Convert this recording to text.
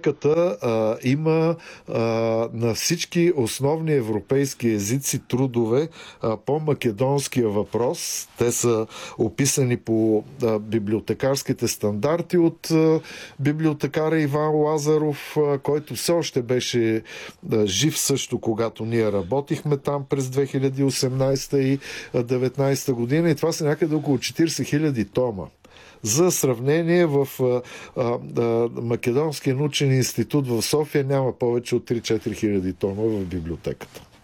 библиотеката има на всички основни европейски езици трудове по македонския въпрос. Те са описани по библиотекарските стандарти от библиотекаря Иван Лазаров, който все още беше жив също, когато ние работихме там през 2018 и 2019 година. И това са някъде около 40 хиляди тома. За сравнение, в Македонския научен институт в София няма повече от 3-4 хиляди тома в библиотеката.